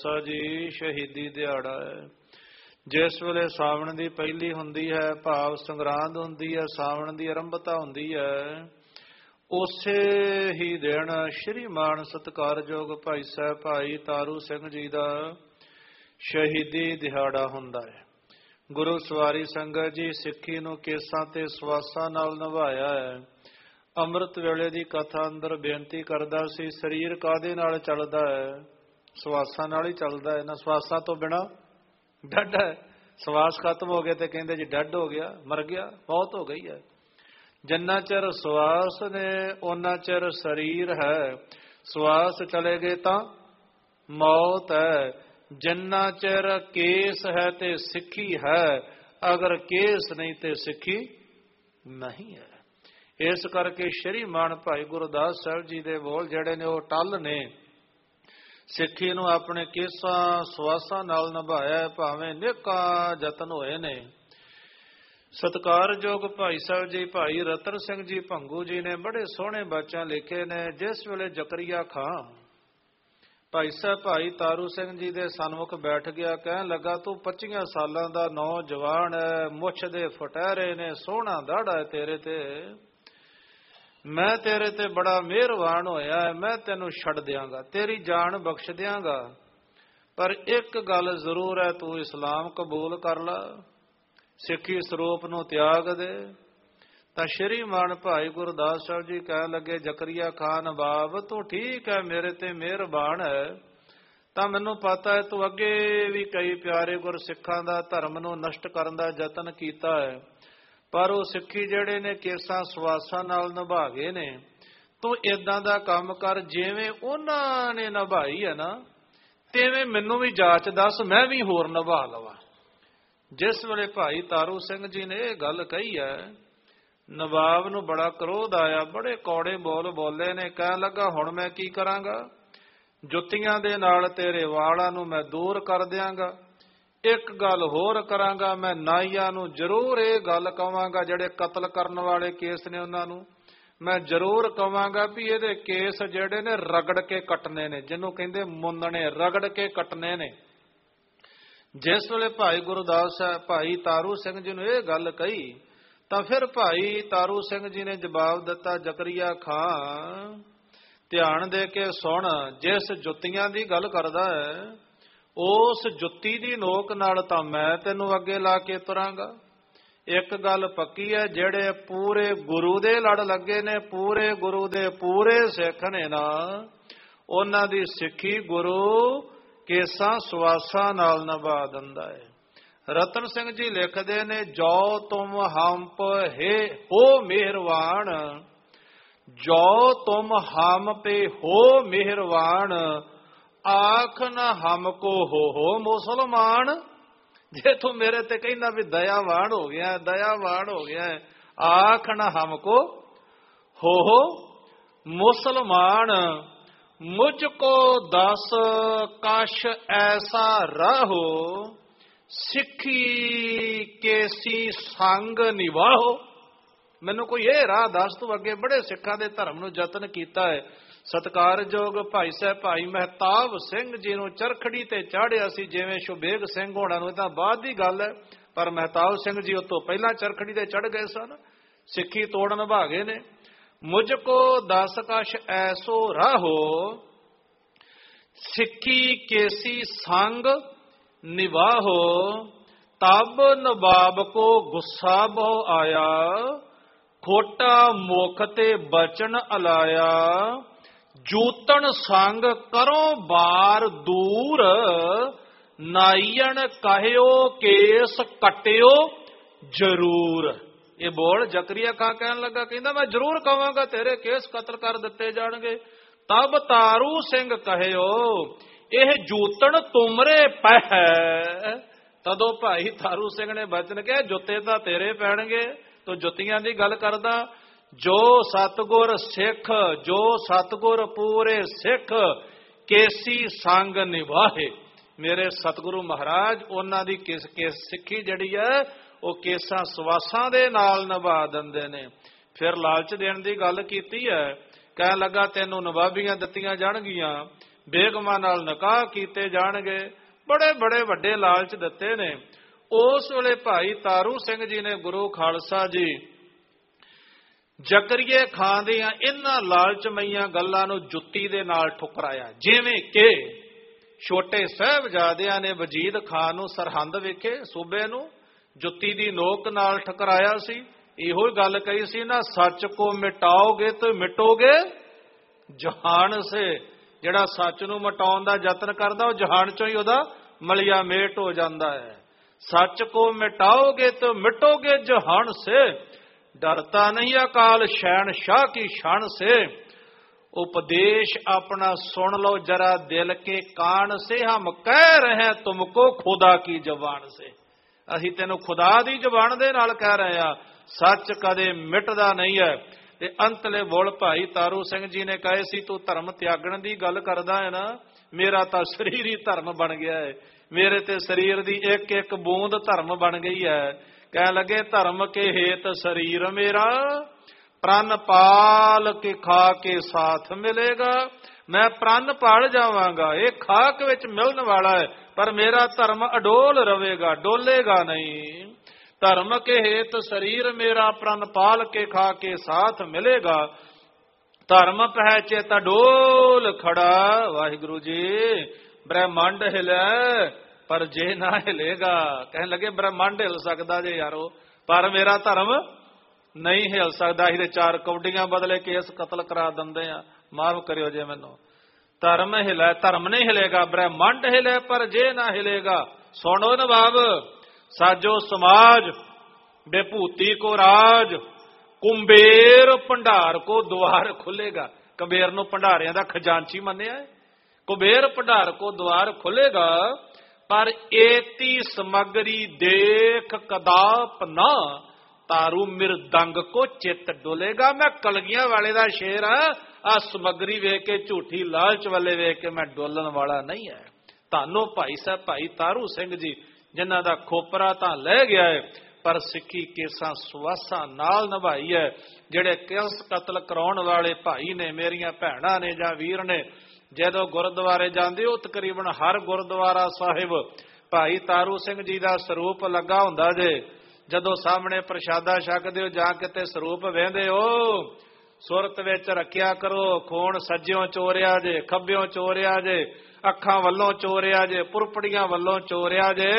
ਜੀ ਸ਼ਹੀਦੀ ਦਿਹਾੜਾ ਹੈ। ਜਿਸ ਵੇਲੇ ਸਾਵਣ ਦੀ ਪਹਿਲੀ ਹੁੰਦੀ ਹੈ, ਭਾਵ ਸੰਗਰਾਂਦ ਹੁੰਦੀ ਹੈ, ਸਾਵਣ ਦੀ ਆਰੰਭਤਾ ਹੁੰਦੀ ਹੈ, ਉਸੇ ਹੀ ਦਿਨ ਸ਼੍ਰੀਮਾਨ ਸਤਿਕਾਰਯੋਗ ਭਾਈ ਸਾਹਿਬ ਭਾਈ ਤਾਰੂ ਸਿੰਘ ਜੀ ਦਾ ਸ਼ਹੀਦੀ ਦਿਹਾੜਾ ਹੁੰਦਾ ਹੈ। ਗੁਰੂ ਸਵਾਰੀ ਸੰਗਤ ਜੀ, ਸਿੱਖੀ ਨੂੰ ਕੇਸਾਂ ਤੇ ਸਵਾਸਾਂ ਨਾਲ ਨਿਭਾਇਆ ਹੈ। ਅੰਮ੍ਰਿਤ ਵੇਲੇ ਦੀ ਕਥਾ ਅੰਦਰ ਬੇਨਤੀ ਕਰਦਾ ਸੀ, ਸਰੀਰ ਕਾਹਦੇ ਨਾਲ ਚੱਲਦਾ ਹੈ? ਸਵਾਸਾਂ ਨਾਲ ਹੀ ਚੱਲਦਾ ਹੈ ਨਾ। ਸਵਾਸਾਂ ਤੋਂ ਬਿਨਾਂ ਡੱਡ ਹੈ। ਸਵਾਸ ਖਤਮ ਹੋ ਗਏ ਤੇ ਕਹਿੰਦੇ ਜੀ ਡੱਡ ਹੋ ਗਿਆ, ਮਰ ਗਿਆ, ਮੌਤ ਹੋ ਗਈ ਹੈ। ਜਿੰਨਾ ਚਿਰ ਸਵਾਸ ਨੇ ਉਹਨਾਂ ਚਿਰ ਸਰੀਰ ਹੈ। ਸਵਾਸ ਚਲੇ ਗਏ ਤਾਂ ਮੌਤ ਹੈ। ਜਿੰਨਾ ਚਿਰ ਕੇਸ ਹੈ ਤੇ ਸਿੱਖੀ ਹੈ, ਅਗਰ ਕੇਸ ਨਹੀਂ ਤੇ ਸਿੱਖੀ ਨਹੀਂ ਹੈ। ਇਸ ਕਰਕੇ ਸ਼੍ਰੀਮਾਨ ਭਾਈ ਗੁਰਦਾਸ ਸਾਹਿਬ ਜੀ ਦੇ ਬੋਲ ਜਿਹੜੇ ਨੇ ਉਹ ਟੱਲ ਨੇ। ਸਿੱਖੀ ਨੂੰ ਆਪਣੇ ਕੇਸਾਂ ਸਵਾਸਾਂ ਨਾਲ ਨਿਭਾਇਆ, ਭਾਵੇਂ ਅਨੇਕਾਂ ਯਤਨ ਹੋਏ ਨੇ। ਸਤਿਕਾਰਯੋਗ ਭਾਈ ਸਾਹਿਬ ਜੀ ਭਾਈ ਰਤਨ ਸਿੰਘ ਜੀ ਭੰਗੂ ਜੀ ਨੇ ਬੜੇ ਸੋਹਣੇ ਬਾਚਾਂ ਲਿਖੇ ਨੇ। ਜਿਸ ਵੇਲੇ ਜ਼ਕਰੀਆ ਖਾਂ ਭਾਈ ਸਾਹਿਬ ਭਾਈ ਤਾਰੂ ਸਿੰਘ ਜੀ ਦੇ ਸਨਮੁਖ ਬੈਠ ਗਿਆ, ਕਹਿਣ ਲੱਗਾ, ਤੂੰ 25 ਸਾਲਾਂ ਦਾ ਨੌਜਵਾਨ ਹੈ, ਮੁੱਛ ਦੇ ਫਟਹਿਰੇ ਨੇ, ਸੋਹਣਾ ਦਾੜਾ ਹੈ ਤੇਰੇ ਤੇ, ਮੈਂ ਤੇਰੇ ਤੇ ਬੜਾ ਮਿਹਰਬਾਨ ਹੋਇਆ ਹੈ, ਮੈਂ ਤੈਨੂੰ ਛੱਡ ਦਿਆਂਗਾ, ਤੇਰੀ ਜਾਨ ਬਖਸ਼ ਦਿਆਂਗਾ, ਪਰ ਇੱਕ ਗੱਲ ਜ਼ਰੂਰ ਹੈ, ਤੂੰ ਇਸਲਾਮ ਕਬੂਲ ਕਰ ਲਾ, ਸਿੱਖੀ ਸਰੂਪ ਨੂੰ ਤਿਆਗ ਦੇ। ਤਾਂ ਸ਼੍ਰੀਮਾਨ ਭਾਈ ਗੁਰਦਾਸ ਸਾਹਿਬ ਜੀ ਕਹਿਣ ਲੱਗੇ, ਜ਼ਕਰੀਆ ਖਾਨ ਨਵਾਬ, ਤੂੰ ਠੀਕ ਹੈ, ਮੇਰੇ ਤੇ ਮਿਹਰਬਾਨ ਹੈ, ਤਾਂ ਮੈਨੂੰ ਪਤਾ ਹੈ ਤੂੰ ਅੱਗੇ ਵੀ ਕਈ ਪਿਆਰੇ ਗੁਰਸਿੱਖਾਂ ਦਾ ਧਰਮ ਨੂੰ ਨਸ਼ਟ ਕਰਨ ਦਾ ਯਤਨ ਕੀਤਾ ਹੈ, ਪਰ ਉਹ ਸਿੱਖੀ ਜਿਹੜੇ ਨੇ ਕੇਸਾਂ ਸਵਾਸਾਂ ਨਾਲ ਨਿਭਾ ਗਏ ਨੇ। ਤੂੰ ਏਦਾਂ ਦਾ ਕੰਮ ਕਰ ਜਿਵੇਂ ਉਹਨਾਂ ਨੇ ਨਿਭਾਈ ਹੈ ਨਾ, ਤਿਵੇਂ ਮੈਨੂੰ ਵੀ ਜਾਚ ਦੱਸ, ਮੈਂ ਵੀ ਹੋਰ ਨਿਭਾ ਲਵਾਂ। ਜਿਸ ਵੇਲੇ ਭਾਈ ਤਾਰੂ ਸਿੰਘ ਜੀ ਨੇ ਇਹ ਗੱਲ ਕਹੀ ਹੈ, ਨਵਾਬ ਨੂੰ ਬੜਾ ਕ੍ਰੋਧ ਆਇਆ, ਬੜੇ ਕੌੜੇ ਬੋਲ ਬੋਲੇ ਨੇ। ਕਹਿਣ ਲੱਗਾ, ਹੁਣ ਮੈਂ ਕੀ ਕਰਾਂਗਾ? ਜੁੱਤੀਆਂ ਦੇ ਨਾਲ ਤੇਰੇ ਵਾਲਾਂ ਨੂੰ ਮੈਂ ਦੂਰ ਕਰ ਦਿਆਂਗਾ। ਇੱਕ ਗੱਲ ਹੋਰ ਕਰਾਂਗਾ, ਮੈਂ ਨਾਈਆਂ ਨੂੰ ਜ਼ਰੂਰ ਇਹ ਗੱਲ ਕਵਾਂਗਾ, ਜਿਹੜੇ ਕਤਲ ਕਰਨ ਵਾਲੇ ਕੇਸ ਨੇ ਉਹਨਾਂ ਨੂੰ ਮੈਂ ਜ਼ਰੂਰ ਕਵਾਂਗਾ ਵੀ ਇਹਦੇ ਕੇਸ ਜਿਹੜੇ ਨੇ ਰਗੜ ਕੇ ਕੱਟਣੇ ਨੇ, ਜਿਹਨੂੰ ਕਹਿੰਦੇ ਮੁੰਨਣੇ, ਰਗੜ ਕੇ ਕੱਟਣੇ ਨੇ। ਜਿਸ ਵੇਲੇ ਭਾਈ ਗੁਰਦਾਸ ਸਾਹਿਬ ਭਾਈ ਤਾਰੂ ਸਿੰਘ ਜੀ ਨੂੰ ਇਹ ਗੱਲ ਕਹੀ, ਤਾਂ ਫਿਰ ਭਾਈ ਤਾਰੂ ਸਿੰਘ ਜੀ ਨੇ ਜਵਾਬ ਦਿੱਤਾ, ਜ਼ਕਰੀਆ ਖਾਂ ਧਿਆਨ ਦੇ ਕੇ ਸੁਣ, ਜਿਸ ਜੁੱਤੀਆਂ ਦੀ ਗੱਲ ਕਰਦਾ ਹੈ, ਉਸ ਜੁੱਤੀ ਦੀ ਨੋਕ ਨਾਲ ਤਾਂ ਮੈਂ ਤੈਨੂੰ ਅੱਗੇ ਲਾ ਕੇ ਤੁਰਾਂਗਾ। ਇੱਕ ਗੱਲ ਪੱਕੀ ਹੈ, ਜਿਹੜੇ ਪੂਰੇ ਗੁਰੂ ਦੇ ਲੜ ਲੱਗੇ ਨੇ, ਪੂਰੇ ਗੁਰੂ ਦੇ ਪੂਰੇ ਸਿੱਖ ਨੇ ਨਾ, ਉਹਨਾਂ ਦੀ ਸਿੱਖੀ ਗੁਰੂ ਕੇਸਾਂ ਸਵਾਸਾਂ ਨਾਲ ਨਿਭਾ ਦਿੰਦਾ ਹੈ। ਰਤਨ ਸਿੰਘ ਜੀ ਲਿਖਦੇ ਨੇ, ਜੋ ਤੁਮ ਹਮ ਪੇ ਹੋ ਮਿਹਰਬਾਨ, ਜੋ ਤੁਮ ਹਮ ਪੇ ਹੋ ਮਿਹਰਬਾਨ, ਆਖ ਨਾ ਹਮਕੋ ਹੋ ਮੁਸਲਮਾਨ। ਜੇ ਤੂੰ ਮੇਰੇ ਤੇ ਕਹਿੰਦਾ ਵੀ ਦਇਆਵਾਨ ਹੋ ਗਿਆ, ਦਇਆਵਾਨ ਹੋ ਗਿਆ, ਆਖ ਨਾ ਹਮਕੋ ਹੋ ਮੁਸਲਮਾਨ। ਮੁਝ ਕੋ ਦਸ ਕਸ਼ ਐਸਾ ਰਾਹੋ, ਸਿੱਖੀ ਕੇਸੀ ਸੰਗ ਨਿਵਾਹੋ। ਮੈਨੂੰ ਕੋਈ ਇਹ ਰਾਹ ਦੱਸ, ਤੂੰ ਅੱਗੇ ਬੜੇ ਸਿੱਖਾਂ ਦੇ ਧਰਮ ਨੂੰ ਯਤਨ ਕੀਤਾ ਹੈ। ਸਤਿਕਾਰਯੋਗ ਭਾਈ ਸਾਹਿਬ ਭਾਈ ਮਹਿਤਾਬ ਸਿੰਘ ਜੀ ਨੂੰ ਚਰਖੜੀ ਤੇ ਚਾੜਿਆ ਸੀ, ਜਿਵੇਂ ਸ਼ੁਭੇਗ ਸਿੰਘ ਹੋਣਾ ਨੂੰ, ਇਹ ਤਾਂ ਬਾਅਦ ਦੀ ਗੱਲ ਹੈ, ਪਰ ਮਹਿਤਾਬ ਸਿੰਘ ਜੀ ਉਹ ਤੋਂ ਪਹਿਲਾਂ ਚਰਖੜੀ ਤੇ ਚੜ ਗਏ ਸਨ, ਸਿੱਖੀ ਤੋੜ ਨਿਭਾ ਗਏ ਨੇ। ਮੁਝ ਕੋ ਦਸ ਕਸ਼ ਐਸੋ ਰਾਹੋ, ਸਿੱਖੀ ਕੇਸੀ ਸੰਗ ਨਿਵਾਹੋ। ਤਬ ਨਵਾਬ ਕੋ ਗੁੱਸਾ ਬਹੁ ਆਇਆ, ਖੋਟਾ ਮੁਖ ਤੇ ਬਚਨ ਅਲਾਇਆ। ਜੂਤਣ ਸੰਗ ਕਰੋ ਬਾਰ ਦੂਰ, ਨਾਈਣ ਕਹਿਓ ਕੇਸ ਕੱਟਿਓ ਜ਼ਰੂਰ। ਇਹ ਬੋਲ ਜ਼ਕਰੀਆ ਖਾਂ ਕਹਿਣ ਲੱਗਾ, ਕਹਿੰਦਾ ਮੈਂ ਜ਼ਰੂਰ ਕਵਾਂਗਾ ਤੇਰੇ ਕੇਸ ਕਤਲ ਕਰ ਦਿੱਤੇ ਜਾਣਗੇ। ਤਬ ਤਾਰੂ ਸਿੰਘ ਕਹਿਓ, ਇਹ ਜੂਤਣ ਤੁਮਰੇ ਪੈ। ਤਦੋਂ ਭਾਈ ਤਾਰੂ ਸਿੰਘ ਨੇ ਬਚਨ ਕਿਹਾ, ਜੁੱਤੇ ਤਾਂ ਤੇਰੇ ਪੈਣਗੇ। ਤੂੰ ਜੁੱਤੀਆਂ ਦੀ ਗੱਲ ਕਰਦਾ। ਜੋ ਸਤਿਗੁਰ ਸਿੱਖ, ਜੋ ਸਤਿਗੁਰ ਪੂਰੇ ਸਿੱਖ, ਕੇਸੀ ਸੰਗ ਨਿਭਾਹੇ। ਮੇਰੇ ਸਤਿਗੁਰੂ ਮਹਾਰਾਜ ਉਹਨਾਂ ਦੀ ਸਿੱਖੀ ਜਿਹੜੀ ਹੈ ਉਹ ਕੇਸਾਂ ਸਵਾਸਾਂ ਦੇ ਨਾਲ ਨਿਭਾ ਦਿੰਦੇ ਨੇ। ਫਿਰ ਲਾਲਚ ਦੇਣ ਦੀ ਗੱਲ ਕੀਤੀ ਹੈ, ਕਹਿਣ ਲੱਗਾ ਤੈਨੂੰ ਨਵਾਬੀਆਂ ਦਿੱਤੀਆਂ ਜਾਣਗੀਆਂ, ਬੇਗਮਾਂ ਨਾਲ ਨਿਕਾਹ ਕੀਤੇ ਜਾਣਗੇ। ਬੜੇ ਬੜੇ ਵੱਡੇ ਲਾਲਚ ਦਿੱਤੇ ਨੇ। ਉਸ ਵੇਲੇ ਭਾਈ ਤਾਰੂ ਸਿੰਘ ਜੀ ਨੇ ਗੁਰੂ ਖਾਲਸਾ ਜੀ ਜ਼ਕਰੀਏ ਖਾਂ ਦੀਆਂ ਇਹਨਾਂ ਲਾਲਚਮਈਆਂ ਗੱਲਾਂ ਨੂੰ ਜੁੱਤੀ ਦੇ ਨਾਲ ਠੁਕਰਾਇਆ। ਜਿਵੇਂ ਕਿ ਛੋਟੇ ਸਾਹਿਬਜ਼ਾਦਿਆਂ ਨੇ ਵਜੀਦ ਖਾਨ ਨੂੰ ਸਰਹੰਦ ਵਿਖੇ ਸੂਬੇ ਨੂੰ ਜੁੱਤੀ ਦੀ ਨੋਕ ਨਾਲ ਠਕਰਾਇਆ ਸੀ। ਇਹੋ ਹੀ ਗੱਲ ਕਹੀ ਸੀ ਨਾ, ਸੱਚ ਕੋ ਮਿਟਾਓਗੇ ਤੇ ਮਿਟੋਗੇ ਜਹਾਨ ਸੇ। ਜਿਹੜਾ ਸੱਚ ਨੂੰ ਮਿਟਾਉਣ ਦਾ ਯਤਨ ਕਰਦਾ ਉਹ ਜਹਾਨ ਚੋਂ ਹੀ ਉਹਦਾ ਮਲਿਆ ਮੇਟ ਹੋ ਜਾਂਦਾ ਹੈ। ਸੱਚ ਕੋ ਮਿਟਾਓਗੇ ਤੇ ਮਿਟੋਗੇ ਜਹਾਨ ਸੇ, ਡਰਤਾ ਨਹੀਂ ਅਕਾਲ शहनशाह की शान से। उपदेश अपना सुन लो जरा दिल के कान से, हम कह रहे हैं तुमको खुदा की जबान से। ਅਸੀਂ ਤੈਨੂੰ ਖੁਦਾ ਦੀ ਜ਼ਬਾਨ ਦੇ ਨਾਲ ਕਹਿ ਰਹੇ ਹਾਂ, ਸੱਚ ਕਦੇ ਮਿਟਦਾ ਨਹੀਂ ਹੈ। ਤੇ ਅੰਤਲੇ ਬੋਲ ਭਾਈ ਤਾਰੂ ਸਿੰਘ ਜੀ ਨੇ ਕਹੇ ਸੀ, ਤੂੰ ਧਰਮ ਤਿਆਗਣ ਦੀ ਗੱਲ ਕਰਦਾ ਹੈ ਨਾ, ਮੇਰਾ ਤਾਂ ਸਰੀਰ ਹੀ ਧਰਮ ਬਣ ਗਿਆ ਹੈ। ਮੇਰੇ ਤੇ ਸਰੀਰ ਦੀ ਇੱਕ ਇੱਕ ਬੂੰਦ ਧਰਮ ਬਣ ਗਈ ਹੈ। ਕਹਿ ਲਗੇ ਧਰਮ ਕੇ ਹੇਤ ਸਰੀਰ ਮੇਰਾ, ਪ੍ਰਣ ਪਾਲ ਕੇ ਖਾ ਕੇ ਸਾਥ ਮਿਲੇਗਾ। ਮੈਂ ਪ੍ਰਣ ਪਾਲ ਜਾਵਾਂਗਾ, ਇਹ ਖਾਕ ਵਿੱਚ ਮਿਲਣ ਵਾਲਾ ਹੈ, ਪਰ ਮੇਰਾ ਧਰਮ ਅਡੋਲ ਰਵੇਗਾ, ਡੋਲੇਗਾ ਨਹੀਂ। ਧਰਮ ਕੇ ਹੇਤ ਸਰੀਰ ਮੇਰਾ, ਪ੍ਰਣ ਪਾਲ ਕੇ ਖਾ ਕੇ ਸਾਥ ਮਿਲੇਗਾ। ਧਰਮ ਪਹਿ ਚੇਤ ਡੋਲ ਖੜਾ। ਵਾਹਿਗੁਰੂ ਜੀ, ਬ੍ਰਹਮੰਡ ਹਿਲੇ ਪਰ ਜੇ ਨਾ ਹਿਲੇਗਾ। ਕਹਿਣ ਲੱਗੇ ਬ੍ਰਹਮੰਡ ਹਿਲ ਸਕਦਾ ਜੇ ਯਾਰੋ, ਪਰ ਮੇਰਾ ਧਰਮ ਨਹੀਂ ਹਿਲ ਸਕਦਾ। ਇਹਦੇ 4 ਕੌਡੀਆਂ ਬਦਲੇ ਕੇਸ ਕਤਲ ਕਰਾ ਦਿੰਦੇ ਆ, ਮਾਫ ਕਰਿਓ ਜੇ ਮੈਨੂੰ। ਧਰਮ ਹਿਲੇ, ਧਰਮ ਨਹੀਂ ਹਿਲੇਗਾ। ਬ੍ਰਹਮੰਡ ਹਿਲੇ ਪਰ ਜੇ ਨਾ ਹਿਲੇਗਾ। ਸੁਣੋ ਨਵਾਬ, ਸਾਜੋ ਸਮਾਜ ਬੇਭੂਤੀ ਕੋ ਰਾਜ, ਕੁੰਬੇਰ ਭੰਡਾਰ ਕੋ ਦੁਆਰ ਖੁੱਲੇਗਾ। ਕੁੰਬੇਰ ਨੂੰ ਭੰਡਾਰਿਆਂ ਦਾ ਖਜ਼ਾਨਚੀ ਮੰਨਿਆ ਹੈ। ਕੁਬੇਰ ਭੰਡਾਰ ਕੋ ਦੁਆਰ ਖੁੱਲੇਗਾ, ਪਰ ਏਤੀ ਸਮਗਰੀ ਦੇਖ ਕਦਾਪ ਨਾ, ਤਾਰੂ ਮਿਰਦੰਗ ਕੋ ਚਿੱਤ ਡੋਲੇਗਾ। ਮੈਂ ਕਲਗੀਆਂ ਵਾਲੇ ਦਾ ਸ਼ੇਰ ਆ ਸਮਗਰੀ ਵੇਖ ਕੇ, ਝੂਠੀ ਲਾਲਚ ਵਾਲੇ ਵੇਖ ਕੇ ਮੈਂ ਡੋਲਣ ਵਾਲਾ ਨਹੀਂ ਹੈ। ਤੁਹਾਨੂੰ ਭਾਈ ਸਾਹਿਬ ਭਾਈ ਤਾਰੂ ਸਿੰਘ ਜੀ, ਜਿਨ੍ਹਾਂ ਦਾ ਖੋਪਰਾ ਤਾਂ ਲੈ ਗਿਆ ਹੈ, ਪਰ ਸਿੱਖੀ ਕੇਸਾਂ ਸੁਆਸਾਂ ਨਾਲ ਨਿਭਾਈ ਹੈ। ਜਿਹੜੇ ਕਿਲਸ ਕਤਲ ਕਰਾਉਣ ਵਾਲੇ ਭਾਈ ਨੇ, ਮੇਰੀਆਂ ਭੈਣਾਂ ਨੇ ਜਾਂ ਵੀਰ ਨੇ, ਜਦੋਂ ਗੁਰਦੁਆਰੇ ਜਾਂਦੇ ਹੋ ਤਕਰੀਬਨ ਹਰ ਗੁਰਦੁਆਰਾ ਸਾਹਿਬ ਭਾਈ ਤਾਰੂ ਸਿੰਘ ਜੀ ਦਾ ਸਰੂਪ ਲੱਗਾ ਹੁੰਦਾ ਜੇ। ਜਦੋਂ ਸਾਹਮਣੇ ਪ੍ਰਸ਼ਾਦਾ ਛਕਦੇ ਹੋ ਜਾਂ ਕਿਤੇ ਸਰੂਪ ਵੇਂਦੇ ਹੋ, ਸੁਰਤ ਵਿੱਚ ਰੱਖਿਆ ਕਰੋ, ਖੂਨ ਸੱਜਿਓਂ ਚੋਰਿਆ ਜੇ, ਖੱਬਿਓਂ ਚੋਰਿਆ ਜੇ, ਅੱਖਾਂ ਵੱਲੋਂ ਚੋਰਿਆ ਜੇ, ਪੁਰਪੜੀਆਂ ਵੱਲੋਂ ਚੋਰਿਆ ਜੇ।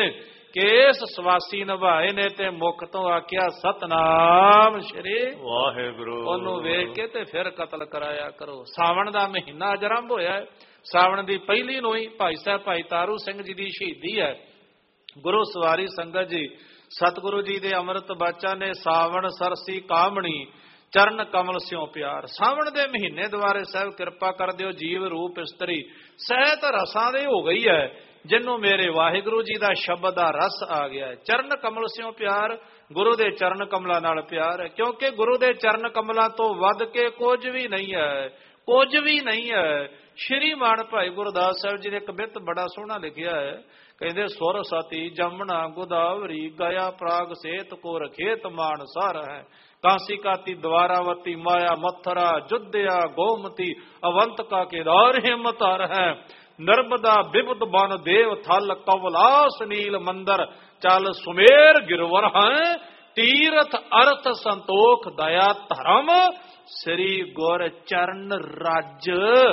ਕੇਸ ਸਵਾਸੀ ਨਿਭਾਏ ਨੇ ਤੇ ਮੁਖ ਤੋਂ ਆਖਿਆ ਸਤਨਾਮ ਸ਼੍ਰੀ ਵਾਹਿਗੁਰੂ। ਉਹਨੂੰ ਵੇਖ ਕੇ ਤੇ ਫਿਰ ਕਤਲ ਕਰਾਇਆ ਕਰੋ। ਸਾਵਣ ਦਾ ਮਹੀਨਾ ਅੱਜ ਆਰੰਭ ਹੋਇਆ। ਸਾਵਣ ਦੀ ਪਹਿਲੀ ਨੂੰ ਹੀ ਭਾਈ ਸਾਹਿਬ ਭਾਈ ਤਾਰੂ ਸਿੰਘ ਜੀ ਦੀ ਸ਼ਹੀਦੀ ਹੈ। ਗੁਰੂ ਸਵਾਰੀ ਸੰਗਤ ਜੀ, ਸਤਿਗੁਰੂ ਜੀ ਦੇ ਅੰਮ੍ਰਿਤ ਬਾਚਾ ਨੇ ਸਾਵਣ ਸਰਸੀ ਕਾਮਣੀ ਚਰਨ ਕਮਲ ਸਿਉ ਪਿਆਰ। ਸਾਵਣ ਦੇ ਮਹੀਨੇ ਦੁਆਰੇ ਸਾਹਿਬ ਕਿਰਪਾ ਕਰ ਦਿਓ, ਜੀਵ ਰੂਪ ਇਸਤਰੀ ਸਹਿਤ ਰਸਾਂ ਦੇ ਹੋ ਗਈ ਹੈ, ਜਿਹਨੂੰ ਮੇਰੇ ਵਾਹਿਗੁਰੂ ਜੀ ਦਾ ਸ਼ਬਦ ਦਾ ਰਸ ਆ ਗਿਆ ਹੈ। ਚਰਨ ਕਮਲ ਸਿਉ ਪਿਆਰ, ਗੁਰੂ ਦੇ ਚਰਨ ਕਮਲਾਂ ਨਾਲ ਪਿਆਰ ਹੈ, ਕਿਉਂਕਿ ਗੁਰੂ ਦੇ ਚਰਨ ਕਮਲਾਂ ਤੋਂ ਵੱਧ ਕੇ ਕੁਝ ਵੀ ਨਹੀਂ ਹੈ, ਕੁਝ ਵੀ ਨਹੀਂ ਹੈ। ਸ਼੍ਰੀਮਾਨ ਭਾਈ ਗੁਰਦਾਸ ਸਾਹਿਬ ਜੀ ਨੇ ਇੱਕ ਬਿੱਤ ਬੜਾ ਸੋਹਣਾ ਲਿਖਿਆ ਹੈ। ਕਹਿੰਦੇ ਸੁਰ ਸਤੀ ਜਮਨਾ ਗੋਦਾਵਰੀ, ਗਿਆ ਪ੍ਰਾਗ ਸੇਤ ਕੋ ਰਖੇਤ ਮਾਨ ਸਾਰ ਹੈ। कांसी काती द्वारावती माया मथुरा जुद्या गोमती अवंत का केदार हिमतार है। नर्मदा बिबद बन देव थल कवलास नील मंदर चल सुमेर गिरवर है। तीर्थ अर्थ संतोख दया धर्म श्री गुर चरण राज,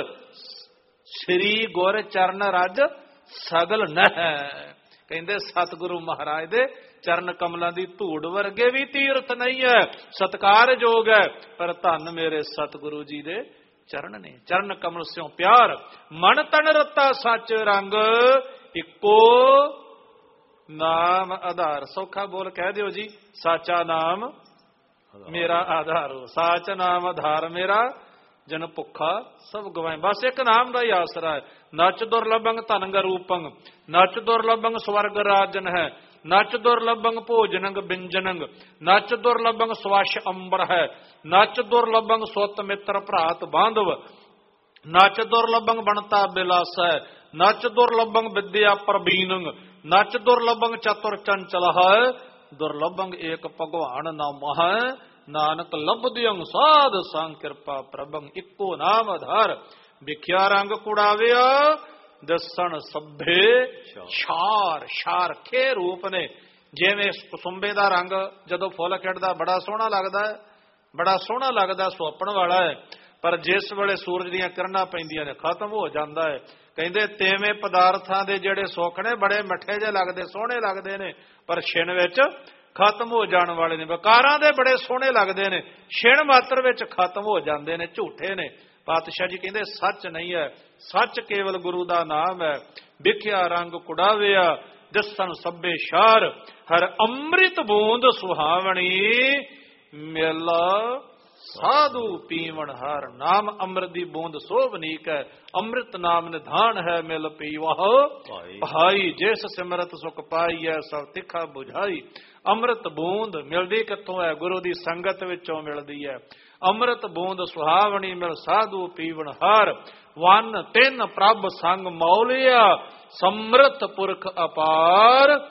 श्री गुर चरण राज सगल न है। कहते सतगुरु महाराज दे चरण कमलों की धूड़ वर्गे भी तीर्थ नहीं है, सत्कारयोग है, पर धन मेरे सतगुरु जी दे चरण ने। चरण कमल स्यों प्यार, मन तन रता सच रंग, इको नाम आधार। सौखा बोल कह दियो जी, साचा नाम मेरा आधार हो। साच नाम आधार मेरा, जन भुखा सब गवाए। बस एक नाम का ही आसरा है। नच दुर्लभंग धनंग रूपंग, नच दुर्लभंग स्वर्ग राजन है। नच दुर्लभंग भोजनंग बिंजनंग, नच दुर्लभंग स्वश अंबर है। नच दुर्लभंग स्वत मित्र भ्रात बांधव, नच दुर्लभंग बनता बिलास है। नच दुर्लभंग विद्या प्रवीणंग, नच दुर्लभंग चतुर चंचल है। दुर्लभंग एक भगवान नाम है। नानक लभदियंग साध संग कृपा प्रभंग, इको नाम आधार। ਵਿਖਿਆ ਰੰਗ ਕੁੜਾਵਿਆ ਦਸਣ ਸਭੇ ਛਾਰ। ਛਾਰ ਖੇ ਰੂਪ ਨੇ, ਜਿਵੇਂ ਕੁਸੁੰਬੇ ਦਾ ਰੰਗ ਜਦੋਂ ਫੁੱਲ ਖਿੜਦਾ ਬੜਾ ਸੋਹਣਾ ਲੱਗਦਾ ਹੈ, ਬੜਾ ਸੋਹਣਾ ਲੱਗਦਾ, ਸੁਹੱਪਣ ਵਾਲਾ ਹੈ, ਪਰ ਜਿਸ ਵੇਲੇ ਸੂਰਜ ਦੀਆਂ ਕਿਰਨਾਂ ਪੈਂਦੀਆਂ ਨੇ ਖਤਮ ਹੋ ਜਾਂਦਾ ਹੈ। ਕਹਿੰਦੇ ਤੇਵੇਂ ਪਦਾਰਥਾਂ ਦੇ ਜਿਹੜੇ ਸੁੱਖ ਨੇ ਬੜੇ ਮਿੱਠੇ ਜਿਹੇ ਲੱਗਦੇ, ਸੋਹਣੇ ਲੱਗਦੇ ਨੇ, ਪਰ ਛਿਣ ਵਿੱਚ ਖਤਮ ਹੋ ਜਾਣ ਵਾਲੇ ਨੇ। ਵਿਕਾਰਾਂ ਦੇ ਬੜੇ ਸੋਹਣੇ ਲੱਗਦੇ ਨੇ, ਛਿਣ ਮਾਤਰ ਵਿੱਚ ਖਤਮ ਹੋ ਜਾਂਦੇ ਨੇ, ਝੂਠੇ ਨੇ। ਪਾਤਸ਼ਾਹ ਜੀ ਕਹਿੰਦੇ ਸੱਚ ਨਹੀਂ ਹੈ, ਸੱਚ ਕੇਵਲ ਗੁਰੂ ਦਾ ਨਾਮ ਹੈ। ਵਿਖਿਆ ਰੰਗ ਕੁੜਾਵਿਆ ਦਿਸਣ ਸਭੇ ਛਾਰ, ਹਰ ਅੰਮ੍ਰਿਤ ਬੂੰਦ ਸੁਹਾਵਣੀ ਮੇਲਾ ਸਾਧੂ ਪੀਵਣ ਹਰ। ਨਾਮ ਅੰਮ੍ਰਿਤ ਦੀ ਬੂੰਦ ਸੋਭਨੀਕ ਹੈ, ਅੰਮ੍ਰਿਤ ਨਾਮ ਨਿਧਾਨ ਹੈ, ਮਿਲ ਪੀਵਹ ਭਾਈ। ਜਿਸ ਸਿਮਰਤ ਸੁਖ ਪਾਈ ਹੈ ਸਭ ਤਿੱਖਾ ਬੁਝਾਈ। ਅੰਮ੍ਰਿਤ ਬੂੰਦ ਮਿਲਦੀ ਕਿੱਥੋਂ ਹੈ? ਗੁਰੂ ਦੀ ਸੰਗਤ ਵਿੱਚੋਂ ਮਿਲਦੀ ਹੈ। ਅੰਮ੍ਰਿਤ ਬੂੰਦ ਸੁਹਾਵਣੀ ਮਿਲ ਸਾਧੂ ਪੀਵਣ ਹਰ। ਵਨ ਤਿੰਨ ਪ੍ਰਭ ਸੰਗ ਮੌਲਿਆ ਸਮਰਥ ਪੁਰਖ ਅਪਾਰ।